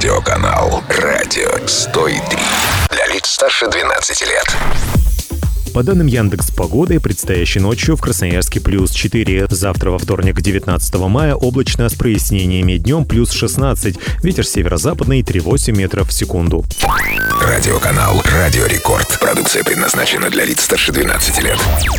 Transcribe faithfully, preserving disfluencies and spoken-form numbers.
Радиоканал «Радио сто три». Для лиц старше двенадцати лет. По данным Яндекс.Погоды, предстоящей ночью в Красноярске плюс четыре. Завтра, во вторник, девятнадцатого мая, облачно с прояснениями. Днем плюс шестнадцать. Ветер северо-западный три целых восемь метров в секунду. Радиоканал «Радио Рекорд». Продукция предназначена для лиц старше двенадцати лет.